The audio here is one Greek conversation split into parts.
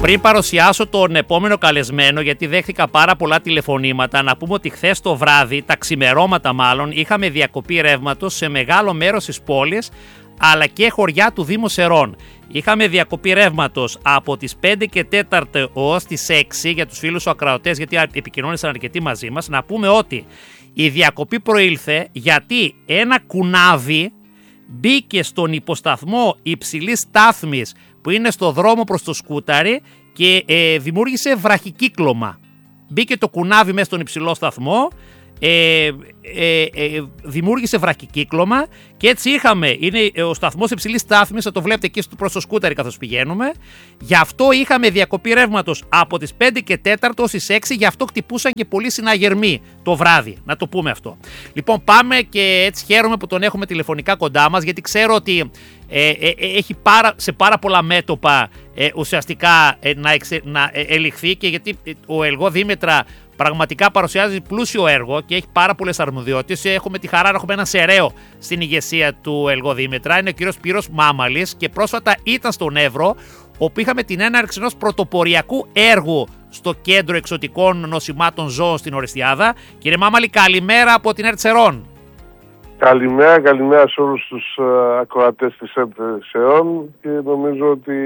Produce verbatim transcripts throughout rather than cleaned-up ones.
Πριν παρουσιάσω τον επόμενο καλεσμένο, γιατί δέχτηκα πάρα πολλά τηλεφωνήματα, να πούμε ότι χθες το βράδυ, τα ξημερώματα μάλλον, είχαμε διακοπή ρεύματος σε μεγάλο μέρος της πόλης, αλλά και χωριά του Δήμου Σερών. Είχαμε διακοπή ρεύματος από τις πέντε και τέσσερα ως τις έξι για τους φίλους ακροατές, γιατί επικοινώνησαν αρκετοί μαζί μας. Να πούμε ότι η διακοπή προήλθε γιατί ένα κουνάβι μπήκε στον υποσταθμό υψηλής στάθμης που είναι στο δρόμο προς το Σκούταρι και ε, δημιούργησε βραχικύκλωμα. Μπήκε το κουνάβι μέσα στον υψηλό σταθμό, ε, ε, ε, δημιούργησε βραχικύκλωμα και έτσι είχαμε, είναι ο σταθμός υψηλής στάθμης, θα το βλέπετε εκεί προς το Σκούταρι καθώς πηγαίνουμε. Γι' αυτό είχαμε διακοπή ρεύματος από τις πέντε και τέσσερα ως τις έξι, γι' αυτό χτυπούσαν και πολλοί συναγερμοί το βράδυ, να το πούμε αυτό. Λοιπόν, πάμε και έτσι χαίρομαι που τον έχουμε τηλεφωνικά κοντά μας, γιατί ξέρω ότι ε, ε, ε, έχει πάρα, σε πάρα πολλά μέτωπα ε, ουσιαστικά ε, να, εξε, να ε, ελιχθεί, και γιατί ε, ο Ελγό Δήμητρα πραγματικά παρουσιάζει πλούσιο έργο και έχει πάρα πολλές αρμοδιότητες. Έχουμε τη χαρά να έχουμε ένα σεραίο στην ηγεσία του Ελγό Δήμητρα. Είναι ο κύριος Σπύρος Μάμαλης και πρόσφατα ήταν στον Εύρο, όπου είχαμε την έναρξη ενός πρωτοποριακού έργου στο Κέντρο Εξωτικών Νοσημάτων Ζώων στην Ορεστιάδα. Κύριε Μάμαλη, καλημέρα από την ΕΡΤ Σερών. Καλημέρα, καλημέρα σε όλους τους uh, ακροατές της ΕΡΤ Σερών, και νομίζω ότι,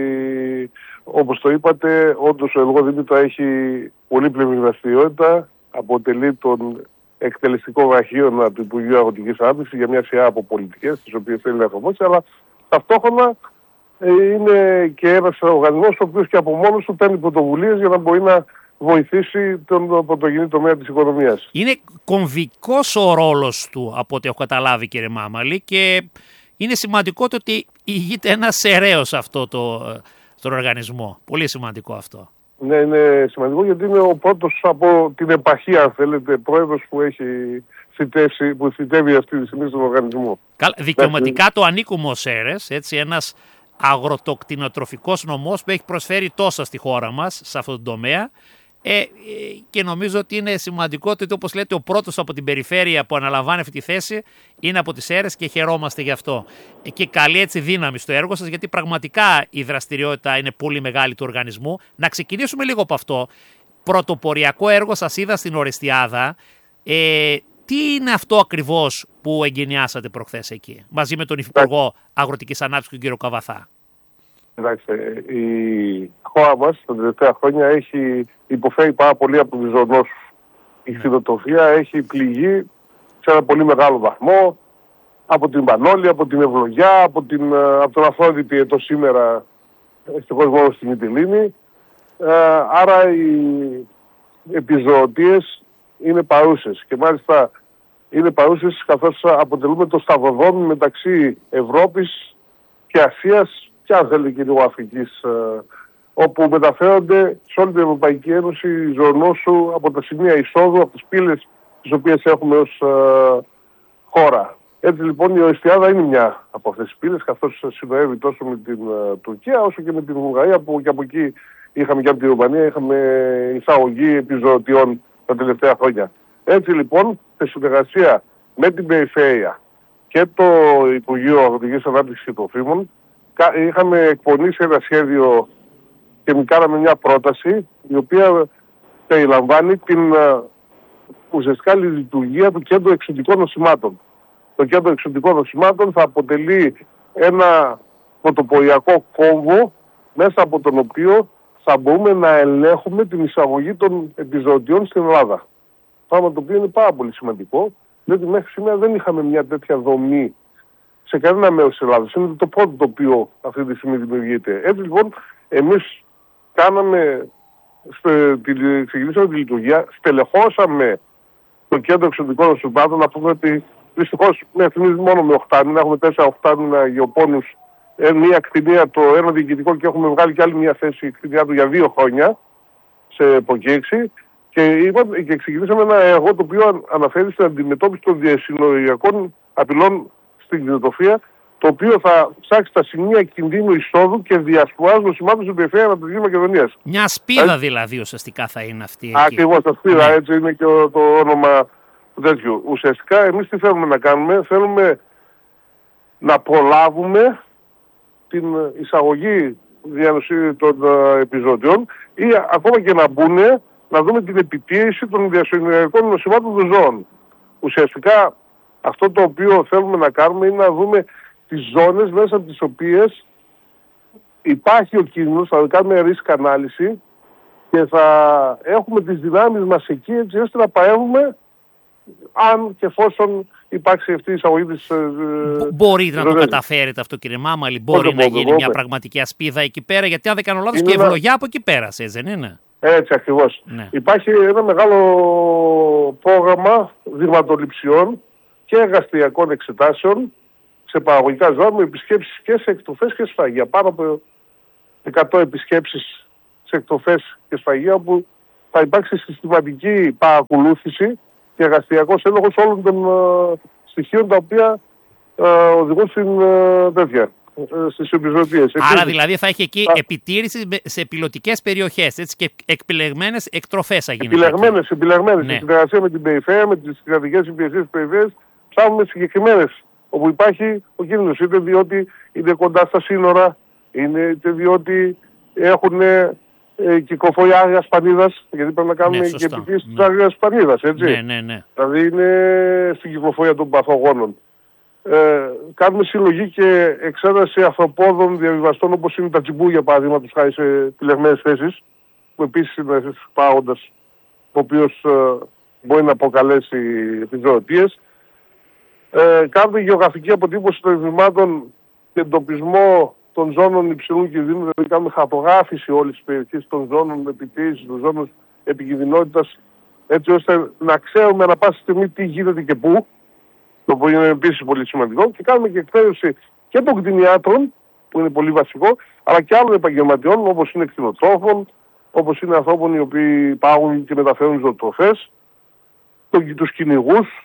όπως το είπατε, όντως ο Ελγό Δήμητρα έχει πολύπλευρη δραστηριότητα. Αποτελεί τον εκτελεστικό βραχίωνα του Υπουργείου Αγροτικής Ανάπτυξης για μια σειρά από πολιτικές, τις οποίες θέλει να εφαρμόσει, αλλά ταυτόχρονα ε, είναι και ένας οργανισμός ο οποίος και από μόνος του παίρνει πρωτοβουλίες για να μπορεί να βοηθήσει τον πρωτογενή τομέα της οικονομίας. Είναι κομβικός ο ρόλος του, από ό,τι έχω καταλάβει, κύριε Μάμαλη, και είναι σημαντικό το ότι ηγείται ένας σεραίος αυτό το, τον οργανισμό. Πολύ σημαντικό αυτό. Ναι, είναι σημαντικό, γιατί είναι ο πρώτος από την επαρχία, αν θέλετε, πρόεδρος που έχει θητεύσει, που θητεύει αυτή τη στιγμή στον οργανισμό. Καλά, δικαιωματικά το ανήκουμε ως ΣΕΡΕΣ, έτσι, ένας αγροτοκτηνοτροφικός νομός που έχει προσφέρει τόσα στη χώρα μας σε αυτόν τον τομέα. Ε, και νομίζω ότι είναι σημαντικό ότι, όπως λέτε, ο πρώτος από την περιφέρεια που αναλαμβάνει αυτή τη θέση είναι από τις ΣΕΡΕΣ και χαιρόμαστε γι' αυτό. Ε, και καλή έτσι δύναμη στο έργο σας, γιατί πραγματικά η δραστηριότητα είναι πολύ μεγάλη του οργανισμού. Να ξεκινήσουμε λίγο από αυτό. Πρωτοποριακό έργο σας είδα στην Ορεστιάδα. Ε, τι είναι αυτό ακριβώς που εγκαινιάσατε προχθές εκεί, μαζί με τον Υφυπουργό Αγροτικής Ανάπτυξης, τον κύριο Καβαθά? Εντάξει, η χώρα μας τα τελευταία χρόνια έχει υποφέρει πάρα πολύ από τις ζωονόσους. Η κτηνοτροφία έχει πληγεί σε ένα πολύ μεγάλο βαθμό από την Πανόλη, από την Ευλογιά, από, την, από τον Αφρόδητη ετώ σήμερα ευτυχώς μόνο στη Μυτιλήνη. Άρα οι επιζωοτίες είναι παρούσες, και μάλιστα είναι παρούσες καθώς αποτελούμε το σταυροδρόμι μεταξύ Ευρώπης και Ασίας, και αν θέλει και λίγο Αφρικής, όπου μεταφέρονται σε όλη την Ευρωπαϊκή Ένωση οι ζωονόσου από τα σημεία εισόδου, από τις πύλες τις οποίες έχουμε ως uh, χώρα. Έτσι λοιπόν η Ορεστιάδα είναι μια από αυτές τις πύλες, καθώς συνορεύει τόσο με την uh, Τουρκία όσο και με την Βουλγαρία, που και από εκεί είχαμε, και από την Ρουμανία είχαμε εισαγωγή επιζωοτιών τα τελευταία χρόνια. Έτσι λοιπόν, σε συνεργασία με την περιφέρεια και το Υπουργείο Αγροτικής Ανάπτυξης και Τροφίμων, είχαμε εκπονήσει ένα σχέδιο και κάναμε μια πρόταση, η οποία περιλαμβάνει την uh, ουσιαστικά λειτουργία του Κέντρου Εξωτικών Νοσημάτων. Το Κέντρο Εξωτικών Νοσημάτων θα αποτελεί ένα πρωτοποριακό κόμβο, μέσα από τον οποίο θα μπορούμε να ελέγχουμε την εισαγωγή των επιζωοτιών στην Ελλάδα. Πράγμα το οποίο είναι πάρα πολύ σημαντικό, διότι μέχρι σήμερα δεν είχαμε μια τέτοια δομή σε κανένα μέρος της Ελλάδας. Είναι το πρώτο το οποίο αυτή τη στιγμή δημιουργείται. Έτσι λοιπόν, εμείς κάναμε, ξεκινήσαμε τη λειτουργία, στελεχώσαμε το Κέντρο Εξωτικών Νοσημάτων. Να πούμε ότι δυστυχώς μέχρι στιγμής μόνο με οχτάμινα, έχουμε τέσσερα οχτάμινα γεωπόνους, μία κτηνία, το ένα διοικητικό, και έχουμε βγάλει και άλλη μία θέση κτηνιά του για δύο χρόνια σε προκήρυξη. Και, είπα, και ξεκινήσαμε ένα έργο το οποίο αναφέρει στην αντιμετώπιση των διασυνοριακών απειλών στην κτηνοτροφία, το οποίο θα ψάξει τα σημεία κινδύνου εισόδου και διασποράς νοσημάτων στην περιφέρεια Ανατολικής Μακεδονίας. Μια σπίδα Ά, δηλαδή ουσιαστικά θα είναι αυτή. Ακριβώς, τα σπίδα, ναι. Έτσι είναι και το, το όνομα τέτοιου. Ουσιαστικά εμείς τι θέλουμε να κάνουμε? Θέλουμε να προλάβουμε την εισαγωγή διανοσή των ε, επιζώτιων ή ακόμα και να μπουν να δούμε την επιτήρηση των διασυνοριακών νοσημάτων των ζώων. Ουσιαστικά αυτό το οποίο θέλουμε να κάνουμε είναι να δούμε τις ζώνες μέσα από τις οποίες υπάρχει ο κίνδυνος, θα κάνουμε risk ανάλυση και θα έχουμε τις δυνάμεις μας εκεί έτσι ώστε να παρεύουμε αν και εφόσον υπάρξει αυτή η εισαγωγή της... Μπορείτε να το καταφέρετε αυτό, κύριε Μάμαλη, μπορεί να γίνει μια πραγματική ασπίδα εκεί πέρα, γιατί αν δεν κάνω λάθος και η ευλογιά από εκεί πέρασε, έτσι δεν είναι? Έτσι ακριβώς. Ναι. Υπάρχει ένα μεγάλο πρόγραμμα δειγματοληψιών και εργαστηριακών εξετάσεων σε παραγωγικά ζώα με επισκέψεις και σε εκτροφές και σφαγεία. Πάνω από εκατό επισκέψεις σε εκτροφές και σφαγεία, όπου θα υπάρξει συστηματική παρακολούθηση και εργαστηριακός έλεγχος όλων των uh, στοιχείων τα οποία uh, οδηγούν στην uh, τέτοια, uh, στις επιζωτίες. Άρα Επίσης, δηλαδή θα έχει εκεί α... επιτήρηση σε πιλωτικές περιοχές, έτσι, και επιλεγμένες εκτροφές θα γίνουν. Επιλεγμένες, επιλεγμένες. Ναι. Σε συνεργασία με την περιφέρεια, με τις κρατικές υπηρεσίες της περιφέρειας, ψάχνουμε συγκεκριμένες όπου υπάρχει ο κίνδυνος, είτε διότι είναι κοντά στα σύνορα, είναι, είτε διότι έχουν ε, κυκλοφορία άγριας πανίδας, γιατί πρέπει να κάνουμε ναι, και επιτήρηση ναι. της άγριας πανίδας, έτσι. Ναι, ναι, ναι. Δηλαδή είναι στην κυκλοφορία των παθογόνων. Ε, κάνουμε συλλογή και εξέταση αρθροπόδων διαβιβαστών, όπως είναι τα τσιμπούγια, παραδείγματος χάρη σε επιλεγμένες θέσεις, που επίσης είναι ένας παράγοντας ο οποίος ε, μπορεί να προκαλέσει επιζωτίες. Ε, κάνουμε γεωγραφική αποτύπωση των ευρημάτων και εντοπισμό των ζώνων υψηλού κινδύνου, δηλαδή κάνουμε χαρτογράφηση όλης της περιοχής των ζώνων επιτήρησης, των ζώνων επικινδυνότητας, έτσι ώστε να ξέρουμε ανά πάση στιγμή τι γίνεται και πού, το οποίο είναι επίσης πολύ σημαντικό, και κάνουμε και εκπαίδευση και των κτηνιάτρων, που είναι πολύ βασικό, αλλά και άλλων επαγγελματιών, όπως είναι κτηνοτρόφων, όπως είναι ανθρώπων οι οποίοι πάγουν και μεταφέρουν ζωοτροφές, τους κυνηγούς.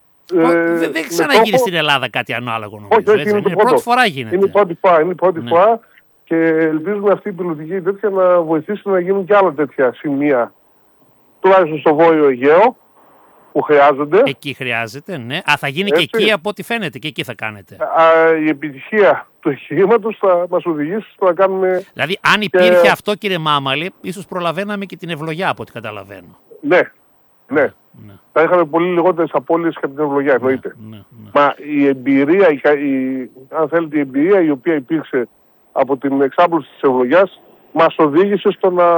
Ε, δεν δε ξαναγίνει στόχο... στην Ελλάδα κάτι ανάλογο, νομίζω. Όχι, όχι, είναι, είναι πρώτη φορά γίνεται. Είναι η πρώτη φορά, είναι η πρώτη ναι. φορά και ελπίζουμε αυτή η πιλωτική τέτοια να βοηθήσει να γίνουν και άλλα τέτοια σημεία, τουλάχιστον στο Βόρειο Αιγαίο, που χρειάζονται. Εκεί χρειάζεται, ναι. Α, θα γίνει έτσι. Και εκεί από ό,τι φαίνεται, και εκεί θα κάνετε. Α, η επιτυχία του εγχειρήματος θα μας οδηγήσει στο να κάνουμε... Δηλαδή, αν υπήρχε και... αυτό, κύριε Μάμαλη, ίσως προλαβαίναμε και την ευλογιά, από ό,τι καταλαβαίνω. Ναι, ναι. ναι. Θα είχαμε πολύ λιγότερες απώλειες και από την ευλογιά, εννοείται. Ναι, ναι, ναι. Μα η εμπειρία, η, η, αν θέλετε, η εμπειρία η οποία υπήρξε από την εξάπλωση της ευλογιάς μας οδήγησε στο να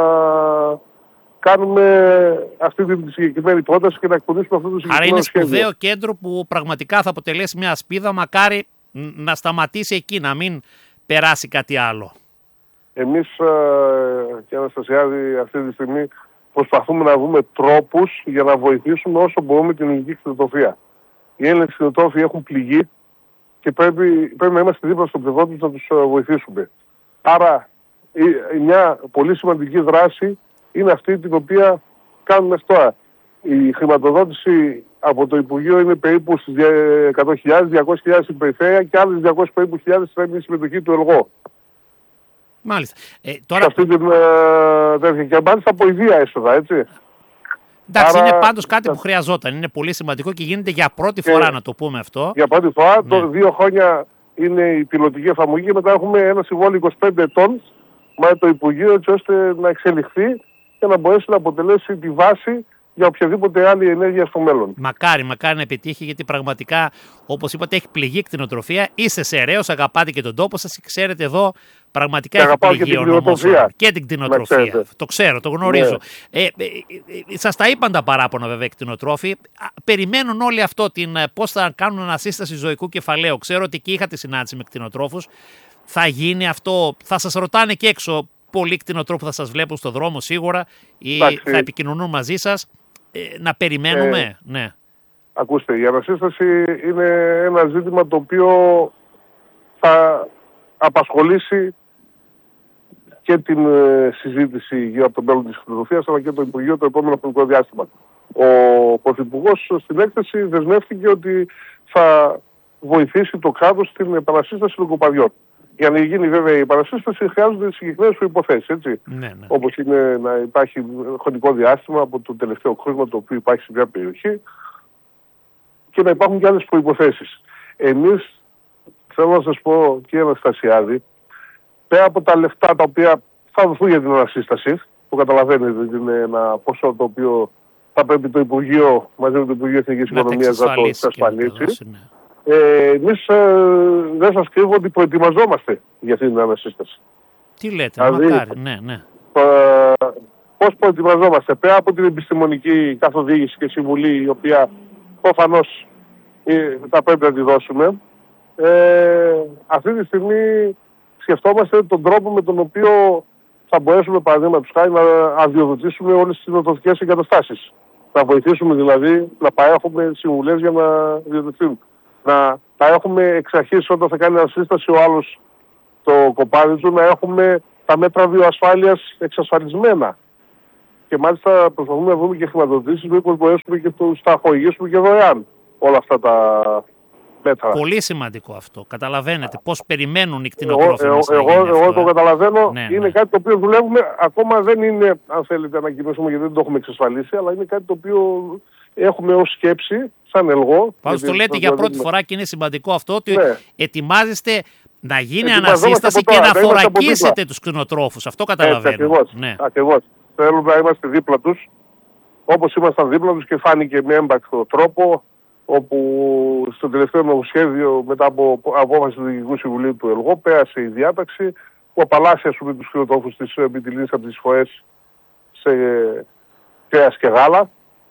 κάνουμε αυτή την συγκεκριμένη πρόταση και να εκπονήσουμε αυτό το συγκεκριμένο σχέδιο. Άρα είναι σπουδαίο κέντρο που πραγματικά θα αποτελέσει μια ασπίδα, μακάρι να σταματήσει εκεί, να μην περάσει κάτι άλλο. Εμείς, και Αναστασιάδη, αυτή τη στιγμή προσπαθούμε να βρούμε τρόπους για να βοηθήσουμε όσο μπορούμε την ελληνική κτηνοτροφία. Οι Έλληνες κτηνοτρόφοι έχουν πληγεί και πρέπει, πρέπει να είμαστε δίπλα στον πλευρό τους να τους βοηθήσουμε. Άρα, μια πολύ σημαντική δράση είναι αυτή την οποία κάνουμε τώρα. Η χρηματοδότηση από το Υπουργείο είναι περίπου στις εκατό χιλιάδες, διακόσιες χιλιάδες στην περιφέρεια και άλλες διακόσιες περίπου χιλιάδες θα είναι η συμμετοχή του ΕΛΓΟ. Μάλιστα. Ε, τώρα... Σε αυτή την τέτοια και μάλιστα από ιδία έσοδα, έτσι. Εντάξει, άρα, είναι πάντως κάτι που χρειαζόταν. Είναι πολύ σημαντικό και γίνεται για πρώτη και φορά, να το πούμε αυτό. Για πρώτη φορά, ναι. το δύο χρόνια είναι η πιλωτική εφαρμογή και μετά έχουμε ένα συμβόλαιο είκοσι πέντε ετών με το Υπουργείο, έτσι ώστε να εξελιχθεί και να μπορέσει να αποτελέσει τη βάση για οποιαδήποτε άλλη ενέργεια στο μέλλον. Μακάρι, μακάρι να επιτύχει, γιατί πραγματικά, όπως είπατε, έχει πληγεί η κτηνοτροφία. Είστε σεραίος, αγαπάτε και τον τόπο σας και ξέρετε εδώ πραγματικά και έχει πληγεί ο νόμος. Και την κτηνοτροφία. Το ξέρω, το γνωρίζω. Ναι. Ε, ε, ε, σας τα είπαν τα παράπονα βέβαια οι κτηνοτρόφοι. Περιμένουν όλοι αυτό, την, πώς θα κάνουν ανασύσταση ζωικού κεφαλαίου. Ξέρω ότι εκεί είχατε συνάντηση με κτηνοτρόφους. Θα γίνει αυτό, θα σας ρωτάνε και έξω. Πολλοί κτηνοτρόφοι θα σας βλέπουν στον δρόμο σίγουρα ή Άξι. θα επικοινωνούν μαζί σας. Ε, να περιμένουμε, ε, ναι. Ακούστε, η ανασύσταση είναι ένα ζήτημα το οποίο θα απασχολήσει και την ε, συζήτηση γύρω από τον μέλλον της κτηνοτροφίας, αλλά και το Υπουργείο το επόμενο χρονικό διάστημα. Ο Πρωθυπουργός στην έκθεση δεσμεύτηκε ότι θα βοηθήσει το κράτος στην επανασύσταση των κοπαδιών. Για να γίνει βέβαια η επανασύσταση χρειάζονται συγκεκριμένες προϋποθέσεις, έτσι. Ναι, ναι. Όπως είναι να υπάρχει χρονικό διάστημα από το τελευταίο κρούσμα το οποίο υπάρχει σε μια περιοχή και να υπάρχουν και άλλες προϋποθέσεις. Εμείς, θέλω να σας πω, κύριε Αναστασιάδη, πέρα από τα λεφτά τα οποία θα δοθούν για την ανασύσταση, που καταλαβαίνετε ότι είναι ένα ποσό το οποίο θα πρέπει το Υπουργείο μαζί με το Υπουργείο Εθνικής Οικονομίας να το εξασφαλίσει. Ναι. Ε, εμείς ε, δεν σας κρύβω ότι προετοιμαζόμαστε για αυτή την ανασύσταση. Τι λέτε, δηλαδή, μακάρι, ναι, ναι. Ε, πώς προετοιμαζόμαστε, πέρα από την επιστημονική καθοδήγηση και συμβουλή, η οποία προφανώς ε, θα πρέπει να τη δώσουμε, ε, αυτή τη στιγμή σκεφτόμαστε τον τρόπο με τον οποίο θα μπορέσουμε, παραδείγματος χάρη, να αδειοδοτήσουμε όλες τις κτηνοτροφικές εγκαταστάσεις. Να βοηθήσουμε δηλαδή να παρέχουμε συμβουλές για να διοδοτηθούν. Να έχουμε εξ αρχής, όταν θα κάνει ανασύσταση ο άλλος το κοπάδι του, να έχουμε τα μέτρα βιοασφάλειας εξασφαλισμένα. Και μάλιστα προσπαθούμε να βρούμε και χρηματοδοτήσεις, μήπως μπορέσουμε και τους τα χορηγήσουμε και δωρεάν όλα αυτά τα μέτρα. Πολύ σημαντικό αυτό. Καταλαβαίνετε πώς περιμένουν οι κτηνοτρόφοι μας. Εγώ, εγώ, εγώ αυτό, το ε? καταλαβαίνω. Ναι, είναι ναι. κάτι το οποίο δουλεύουμε. Ακόμα δεν είναι, αν θέλετε, να ανακοινώσουμε, γιατί δεν το έχουμε εξασφαλίσει, αλλά είναι κάτι το οποίο έχουμε ως σκέψη, σαν ελγό. Πάντως το λέτε για πρώτη φορά και είναι σημαντικό αυτό, ότι ναι. ετοιμάζεστε να γίνει ανασύσταση και να θωρακίσετε τους κτηνοτρόφους. Αυτό καταλαβαίνω. Έτσι, ακριβώς, ναι. ακριβώς. Θέλουμε να είμαστε δίπλα τους, όπως ήμασταν δίπλα τους και φάνηκε με έμπακτο τρόπο, όπου στο τελευταίο νομοσχέδιο, μετά από απόφαση του Διοικητικού Συμβουλίου του ΕΛΓΟ, πέρασε η διάταξη που απαλλάσσει, ας πούμε, τους κτηνοτρόφους της Μυτιλήνης από τις εισφορές σε κρέας και γάλα.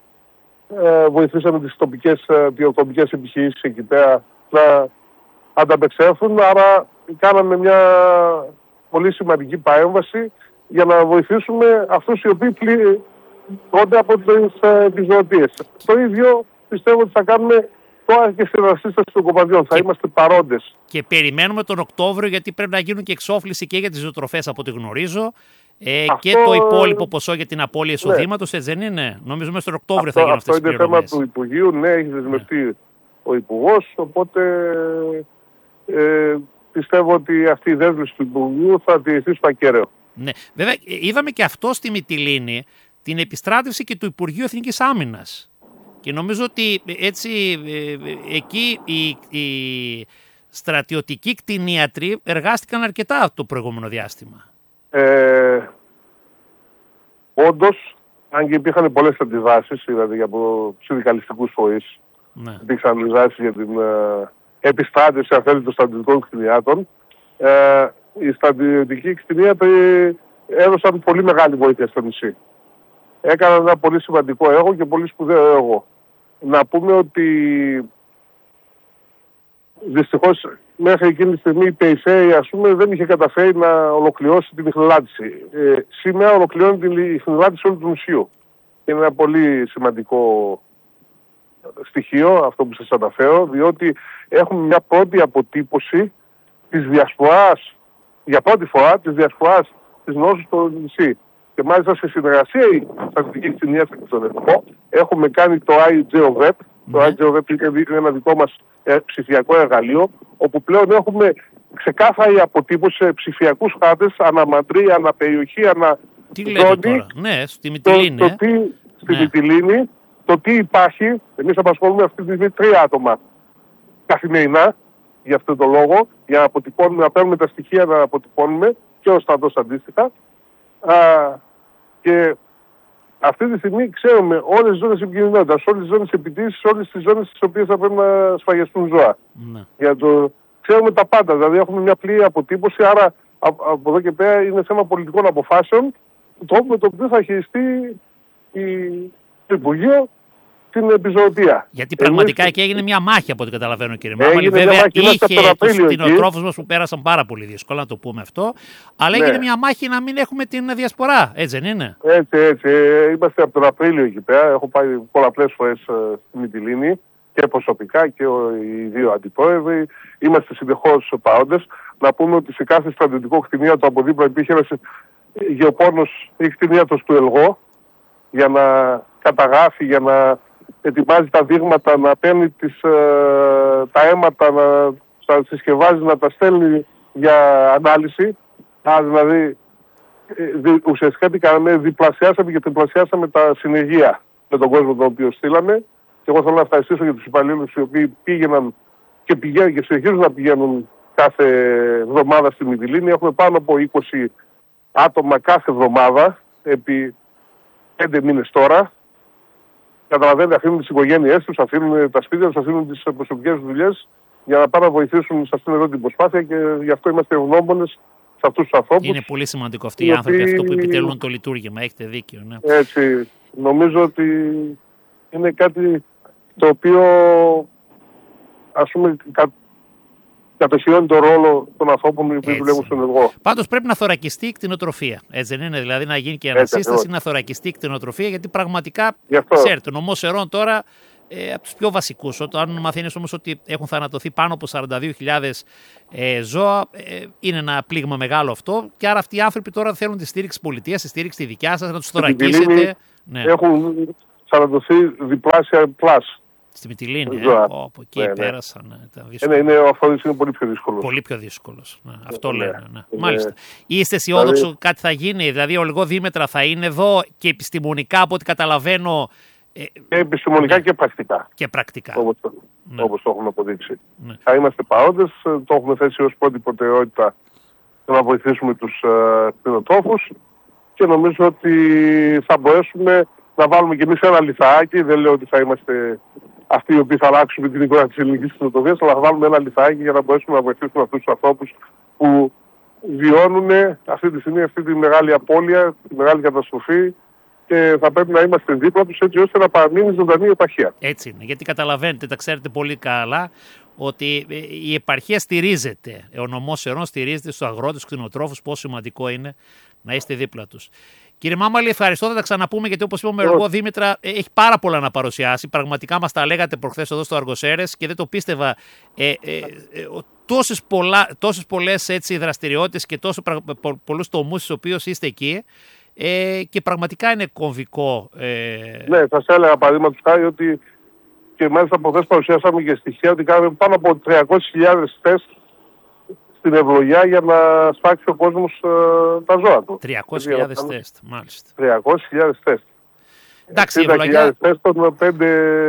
Ε, βοηθήσαμε τις τοπικές βιοκομικές επιχειρήσεις εκεί πέρα να ανταπεξέλθουν, άρα κάναμε μια πολύ σημαντική παρέμβαση για να βοηθήσουμε αυτούς οι οποίοι πλήττονται από τις επιζωοτίες. Το ίδιο πιστεύω ότι θα κάνουμε τώρα και στην ανασύσταση των κοπαδιών. Θα είμαστε παρόντες. Και περιμένουμε τον Οκτώβριο, γιατί πρέπει να γίνουν και εξόφληση και για τις ζωοτροφές από ό,τι γνωρίζω. Ε, αυτό... Και το υπόλοιπο ποσό για την απώλεια εισοδήματος, ναι. Έτσι δεν είναι? Νομίζω μέσα στον Οκτώβριο αυτό, θα γίνουν αυτές τις πληρωμές. Αυτό είναι θέμα του Υπουργείου, ναι, έχει δεσμευτεί ναι. ο Υπουργός, οπότε ε, πιστεύω ότι αυτή η δέσμευση του Υπουργείου θα τηρηθεί στο ακέραιο. Ναι, βέβαια είδαμε και αυτό στη Μυτιλήνη, την επιστράτευση και του Υπουργείου Εθνικής Άμυνας. Και νομίζω ότι έτσι ε, εκεί οι, οι στρατιωτικοί κτηνίατροι εργάστηκαν αρκετά το προηγούμενο διάστημα. Ε, όντως, αν και υπήρχαν πολλές αντιδράσεις, δηλαδή από συνδικαλιστικούς φορείς, ναι. υπήρξαν αντιδράσεις για την ε, επιστράτευση, αν θέλετε, των στρατιωτικών κτηνιάτων, ε, οι στρατιωτικοί κτηνίατροι έδωσαν πολύ μεγάλη βοήθεια στο νησί. Έκαναν ένα πολύ σημαντικό έργο και πολύ σπουδαίο έργο. Να πούμε ότι δυστυχώς μέχρι εκείνη τη στιγμή η ΠΕΙΣΕ, ας πούμε, δεν είχε καταφέρει να ολοκληρώσει την ιχνηλάτηση. Ε, σήμερα ολοκληρώνει την ιχνηλάτηση όλου του νησιού. Είναι ένα πολύ σημαντικό στοιχείο αυτό που σας αναφέρω, διότι έχουμε μια πρώτη αποτύπωση της διασποράς, για πρώτη φορά της διασποράς της νόσου στο νησί. Και μάλιστα σε συνεργασία η στρατιωτική κτηνίατρη και τον ΕΤΠΟ έχουμε κάνει το iGeoWeb. Το iGeoWeb είναι ένα δικό μας ε, ψηφιακό εργαλείο, όπου πλέον έχουμε ξεκάθαρη αποτύπωση σε ψηφιακούς χάρτες, αναμαντρή, αναπεριοχή, ανα τι λέτε τώρα? Ναι, στη Μυτιλήνη. Το, το τι, στη ναι. Μυτιλήνη, το τι υπάρχει. Εμείς απασχολούμε αυτή τη στιγμή τρία άτομα καθημερινά για αυτόν τον λόγο, για να αποτυπώνουμε, να παίρνουμε τα στοιχεία να αποτυπώνουμε και ο στρατός αντίστοιχα. Α, και αυτή τη στιγμή ξέρουμε όλες τις ζώνες επικινδυνότητας, όλες τις ζώνες επιτήρησης, όλες τις ζώνες στις οποίες θα πρέπει να σφαγιαστούν ζώα. Ναι. Για το... Ξέρουμε τα πάντα, δηλαδή έχουμε μια πλήρη αποτύπωση, άρα από, από εδώ και πέρα είναι θέμα πολιτικών αποφάσεων, του τρόπου με το οποίο θα χειριστεί η... το Υπουργείο την επιζωοτία. Γιατί πραγματικά Εμείς... εκεί έγινε μια μάχη από ό,τι καταλαβαίνω, κύριε Μάμαλη. Βέβαια είχε τους κτηνοτρόφους μας που πέρασαν πάρα πολύ δύσκολα, να το πούμε αυτό. Αλλά ναι. έγινε μια μάχη να μην έχουμε την διασπορά. Έτσι δεν είναι? Έτσι, έτσι. Είμαστε από τον Απρίλιο εκεί πέρα. Έχω πάει πολλαπλές φορές στη Μυτιλήνη και προσωπικά και οι δύο αντιπρόεδροι. Είμαστε συνεχώς παρόντες. Να πούμε ότι σε κάθε στρατιωτικό κτηνίατρο από δίπλα υπήρχε ένας γεωπόρνος ή κτηνίατρος του ΕΛΓΟ για να καταγράφει, για να ετοιμάζει τα δείγματα, να παίρνει τις, ε, τα αίματα, να τα συσκευάζει, να τα στέλνει για ανάλυση. Άρα δηλαδή ε, δι, ουσιαστικά τι κάναμε, διπλασιάσαμε και τριπλασιάσαμε τα συνεργεία με τον κόσμο τον οποίο στείλαμε. Και εγώ θέλω να ευχαριστήσω για τους υπαλλήλους οι οποίοι πήγαιναν και πηγαίνουν και συνεχίζουν να πηγαίνουν κάθε εβδομάδα στη Μυτιλήνη. Έχουμε πάνω από είκοσι άτομα κάθε εβδομάδα επί πέντε μήνες τώρα. Καταλαβαίνετε, αφήνουν τις οικογένειές τους, αφήνουν τα σπίτια τους, αφήνουν τις προσωπικές τους δουλειές για να πάνε να βοηθήσουν σε αυτήν εδώ την προσπάθεια και γι' αυτό είμαστε ευγνώμονες σε αυτούς τους ανθρώπους. Είναι πολύ σημαντικό αυτοί οι άνθρωποι, αυτό που επιτελούν το λειτουργήμα. Έχετε δίκιο. Ναι. Έτσι. Νομίζω ότι είναι κάτι το οποίο, ας πούμε, κα, κατοχυρώνει το ρόλο των ανθρώπων που δουλεύουν στον ενεργό. Πάντως πρέπει να θωρακιστεί η κτηνοτροφία. Έτσι δεν είναι, δηλαδή να γίνει και ανασύσταση, να θωρακιστεί η κτηνοτροφία, γιατί πραγματικά, ξέρετε, ο νομός Σερών τώρα ε, από τους πιο βασικούς. Όταν μαθαίνεις όμως ότι έχουν θανατωθεί πάνω από σαράντα δύο χιλιάδες ε, ζώα, ε, είναι ένα πλήγμα μεγάλο αυτό. Και άρα αυτοί οι άνθρωποι τώρα θέλουν τη στήριξη της πολιτείας, τη στήριξη τη δικιά σας, να τους θωρακίσετε. Ναι. Έχουν θανατωθεί διπλάσια πλάς. Στη Μυτιλήνη, ε, όπου εκεί ναι, πέρασαν. Ναι. Είναι, ο αφορής είναι πολύ πιο δύσκολο. Πολύ πιο δύσκολο. Ναι, αυτό ναι, λένε. Ναι. Ναι. Μάλιστα. Είστε αισιόδοξο δηλαδή, κάτι θα γίνει, δηλαδή ο Ελγό Δήμετρα θα είναι εδώ και επιστημονικά από ό,τι καταλαβαίνω. Και επιστημονικά ναι. και πρακτικά. Και πρακτικά. Όπως το, ναι. όπως το έχουν αποδείξει. Ναι. Θα είμαστε παρόντες, το έχουμε θέσει ως πρώτη προτεραιότητα να βοηθήσουμε τους κτηνοτρόφους uh, και νομίζω ότι θα μπορέσουμε να βάλουμε κι εμείς ένα λιθαράκι. Δεν λέω ότι θα είμαστε αυτοί οι οποίοι θα αλλάξουμε την εικόνα της ελληνικής κτηνοτροφίας, αλλά θα βάλουμε ένα λιθαράκι για να μπορέσουμε να βοηθήσουμε αυτούς τους ανθρώπους που βιώνουν αυτή τη στιγμή αυτή τη μεγάλη απώλεια, τη μεγάλη καταστροφή. Και θα πρέπει να είμαστε δίπλα τους έτσι ώστε να παραμείνει ζωντανή η επαρχία. Έτσι είναι, γιατί καταλαβαίνετε, τα ξέρετε πολύ καλά, ότι η επαρχία στηρίζεται, ο νομός Σερών στηρίζεται στους αγρότες, στους κτηνοτρόφους, πόσο σημαντικό είναι να είστε δίπλα τους. Κύριε Μάμαλη, ευχαριστώ, θα τα ξαναπούμε, γιατί όπως είπαμε, ο Ελγό Δήμετρα έχει πάρα πολλά να παρουσιάσει. Πραγματικά μας τα λέγατε προχθές εδώ στο Αργοσέρες και δεν το πίστευα. Ε, ε, ε, τόσες, πολλά, τόσες πολλές έτσι, δραστηριότητες και τόσο πο, πολλούς τομούς στους οποίους είστε εκεί. Ε, και πραγματικά είναι κομβικό. Ε... Ναι, θα σας έλεγα παραδείγματος χάρη ότι και μάλιστα από χθες παρουσιάσαμε και στοιχεία ότι κάνουμε πάνω από τριακόσιες χιλιάδες τεστ στην ευλογιά για να σφάξει ο κόσμος ε, τα ζώα του. τριακόσιες χιλιάδες τεστ, μάλιστα. τριακόσιες χιλιάδες τεστ. Εντάξει, η ευλογιά... τεστ των πέντε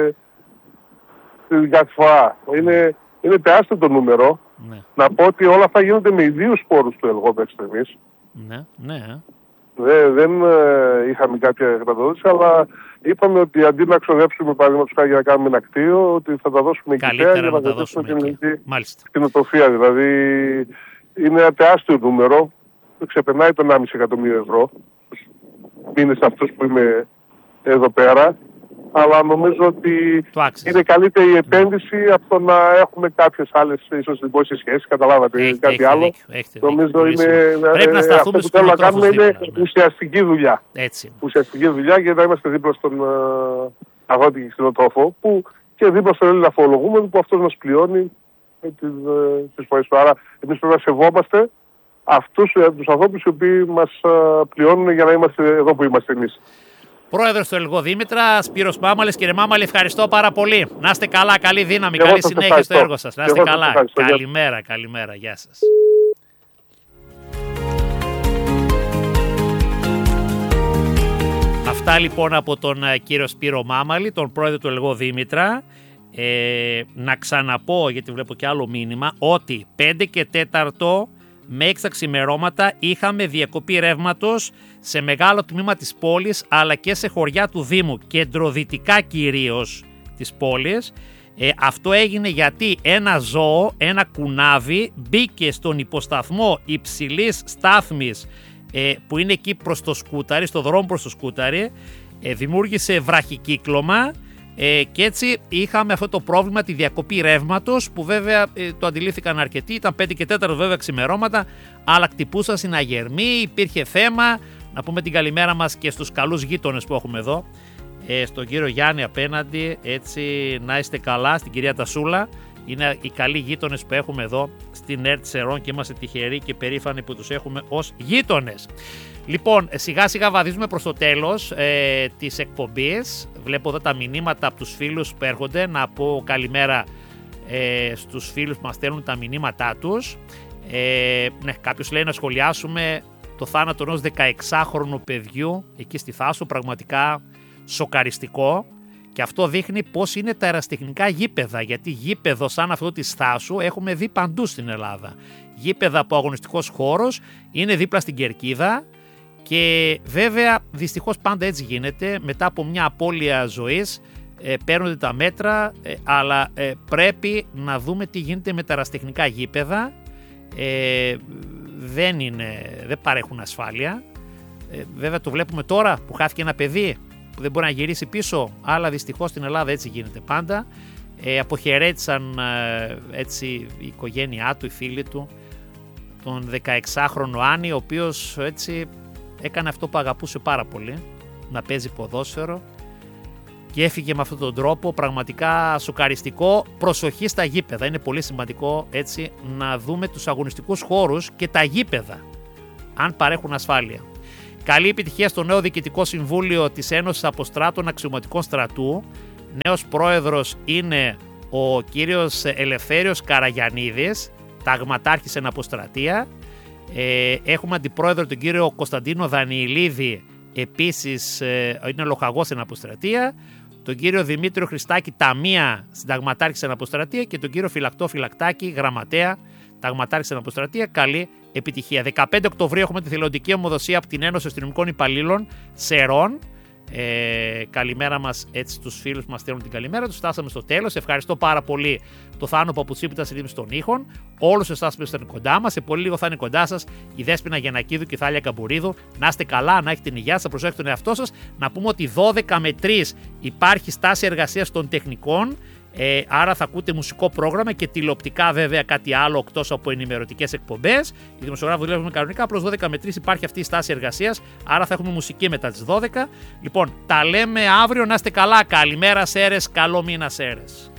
στην κάθε φορά. Είναι, είναι τεράστιο το νούμερο. Ναι. Να πω ότι όλα αυτά γίνονται με ιδίους πόρους του Ελγό μέχρι στιγμής. Ναι, ναι. Δε, δεν ε, είχαμε κάποια χρηματοδότηση, αλλά είπαμε ότι αντί να ξοδέψουμε παραδείγματος χάρη για να κάνουμε ένα κτίριο, ότι θα τα δώσουμε εκεί πέρα για να βοηθήσουμε την ελληνική κτηνοτροφία. Δηλαδή είναι ένα τεράστιο νούμερο, ξεπερνάει το ενάμιση εκατομμύριο ευρώ στους μήνες αυτούς που είμαι εδώ πέρα. Αλλά νομίζω ότι είναι καλύτερη η επένδυση από το να έχουμε κάποιες άλλες ίσως δημόσιες σχέσεις. Καταλάβατε έχει, κάτι έχει, άλλο. Έχει, έχει, νομίζω έχει, είναι. Πρέπει να σταθούμε αυτό που θέλουμε να κάνουμε είναι ναι. ουσιαστική δουλειά. Έτσι. Ουσιαστική δουλειά για να είμαστε δίπλα στον uh, αγρότη και κτηνοτρόφο που και δίπλα στον Έλληνα φορολογούμενο που αυτός μας πληρώνει τις φορές του. Άρα εμείς πρέπει να σεβόμαστε αυτούς τους ανθρώπους οι οποίοι μας uh, πληρώνουν για να είμαστε εδώ που είμαστε εμείς. Πρόεδρος του Ελγό Δήμετρα, Σπύρος Μάμαλης. Κύριε Μάμαλη, ευχαριστώ πάρα πολύ. Να είστε καλά, καλή δύναμη, καλή συνέχεια ευχαριστώ. στο έργο σας. Να είστε καλά. Καλημέρα, καλημέρα. Γεια σας. Αυτά λοιπόν από τον κύριο Σπύρο Μάμαλη, τον πρόεδρο του Ελγό Δήμετρα. Ε, να ξαναπώ, γιατί βλέπω και άλλο μήνυμα, ότι πέντε και τέταρτο με έξι τα ξημερώματα είχαμε διακοπή ρεύματος σε μεγάλο τμήμα της πόλης αλλά και σε χωριά του Δήμου, κεντροδυτικά κυρίως της πόλης. Ε, αυτό έγινε γιατί ένα ζώο, ένα κουνάβι, μπήκε στον υποσταθμό υψηλής στάθμης ε, που είναι εκεί προς το Σκούταρι, στο δρόμο προς το Σκούταρι, ε, δημιούργησε βραχικύκλωμα. Ε, και έτσι είχαμε αυτό το πρόβλημα, τη διακοπή ρεύματος, που βέβαια ε, το αντιλήφθηκαν αρκετοί. Ήταν πέντε και τέταρτο βέβαια ξημερώματα, αλλά χτυπούσαν συναγερμοί, υπήρχε θέμα. Να πούμε την καλημέρα μας και στους καλούς γείτονες που έχουμε εδώ, ε, στον κύριο Γιάννη απέναντι, έτσι να είστε καλά, στην κυρία Τασούλα. Είναι οι καλοί γείτονες που έχουμε εδώ στην ΕΡΤ Σερών και είμαστε τυχεροί και περήφανοι που τους έχουμε ως γείτονες. Λοιπόν, σιγά σιγά βαδίζουμε προς το τέλος ε, της εκπομπής. Βλέπω εδώ τα μηνύματα από τους φίλους που έρχονται. Να πω καλημέρα ε, στους φίλους που μας στέλνουν τα μηνύματά τους. Ε, ναι, κάποιος λέει να σχολιάσουμε το θάνατο ενός δεκαεξάχρονου παιδιού εκεί στη Θάσο. Πραγματικά σοκαριστικό. Και αυτό δείχνει πώς είναι τα ερασιτεχνικά γήπεδα, γιατί γήπεδο σαν αυτό της Θάσου έχουμε δει παντού στην Ελλάδα. Γήπεδα που ο αγωνιστικός χώρος είναι δίπλα στην κερκίδα και βέβαια δυστυχώς πάντα έτσι γίνεται, μετά από μια απώλεια ζωής ε, παίρνονται τα μέτρα, ε, αλλά ε, πρέπει να δούμε τι γίνεται με τα ερασιτεχνικά γήπεδα. Ε, δεν, είναι, δεν παρέχουν ασφάλεια. Ε, βέβαια το βλέπουμε τώρα που χάθηκε ένα παιδί που δεν μπορεί να γυρίσει πίσω, αλλά δυστυχώς στην Ελλάδα έτσι γίνεται πάντα. Ε, αποχαιρέτησαν ε, έτσι η οικογένειά του, οι φίλοι του, τον δεκαεξάχρονο Άννη, ο οποίος έτσι έκανε αυτό που αγαπούσε πάρα πολύ, να παίζει ποδόσφαιρο, και έφυγε με αυτόν τον τρόπο, πραγματικά σοκαριστικό. Προσοχή στα γήπεδα, είναι πολύ σημαντικό έτσι να δούμε τους αγωνιστικούς χώρους και τα γήπεδα, αν παρέχουν ασφάλεια. Καλή επιτυχία στο νέο Διοικητικό Συμβούλιο της Ένωσης Αποστράτων Αξιωματικών Στρατού. Νέος πρόεδρος είναι ο κύριος Ελευθέριος Καραγιαννίδης, ταγματάρχης εν αποστρατεία. Ε, έχουμε αντιπρόεδρο τον κύριο Κωνσταντίνο Δανιηλίδη, επίσης ε, είναι λοχαγός εν αποστρατεία. Τον κύριο Δημήτριο Χριστάκη Ταμία, συνταγματάρχης εν αποστρατεία, και τον κύριο Φυλακτό Φυλακτάκη, γραμματέα, ταγματάρχης εν αποστρατεία. Καλή επιτυχία. δεκαπέντε Οκτωβρίου έχουμε τη θελοντική ομοδοσία από την Ένωση Αστυνομικών Υπαλλήλων Σερών. Ε, καλημέρα μας, έτσι τους φίλους μας στέλνουν την καλημέρα τους. Φτάσαμε στο τέλος. Ευχαριστώ πάρα πολύ το Θάνο Παπουτσίπητα στη ρύθμιση των ήχων. Όλους εσάς που ήσασταν κοντά μας. Σε πολύ λίγο θα είναι κοντά σας η Δέσποινα Γιαννακίδου και η Θάλια Καμπουρίδου. Να είστε καλά, να έχετε την υγεία σας, προσέχετε τον εαυτό σας. Να πούμε ότι δώδεκα με τρεις υπάρχει στάση εργασίας των τεχνικών. Ε, άρα θα ακούτε μουσικό πρόγραμμα και τηλεοπτικά βέβαια κάτι άλλο εκτός από ενημερωτικές εκπομπές. Οι δημοσιογράφοι δουλεύουν κανονικά, απλώς δώδεκα με τρεις υπάρχει αυτή η στάση εργασίας, άρα θα έχουμε μουσική μετά τις δώδεκα. Λοιπόν, τα λέμε αύριο, να είστε καλά. Καλημέρα Σέρες, καλό μήνα Σέρες.